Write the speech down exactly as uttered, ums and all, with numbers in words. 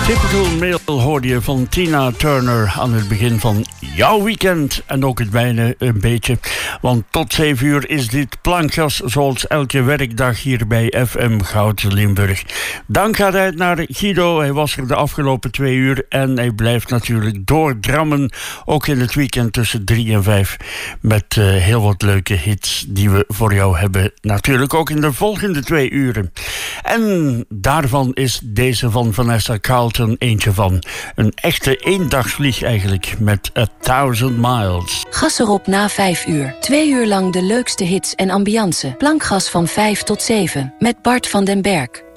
Typical Male hoorde je van Tina Turner aan het begin van jouw weekend. En ook het mijne een beetje. Want tot zeven uur is dit Plankgas zoals elke werkdag hier bij F M Goud Limburg. Dank gaat uit naar Guido. Hij was er de afgelopen twee uur. En hij blijft natuurlijk doordrammen. Ook in het weekend tussen drie en vijf. Met uh, heel wat leuke hits die we voor jou hebben. Natuurlijk ook in de volgende twee uren. En daarvan is deze van Vanessa Carlton eentje van. Een echte eendagsvlieg eigenlijk, met A Thousand Miles. Gas erop na vijf uur. Twee uur lang de leukste hits en ambiance. Plankgas van vijf tot zeven. Met Bart van den Berg.